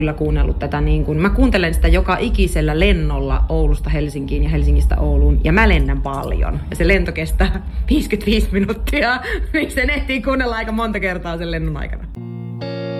kyllä kuunnellut tätä niin kuin, mä kuuntelen sitä joka ikisellä lennolla Oulusta Helsinkiin ja Helsingistä Ouluun, ja mä lennän paljon. Ja se lento kestää 55 minuuttia, niin sen ehtii kuunnella aika monta kertaa sen lennon aikana.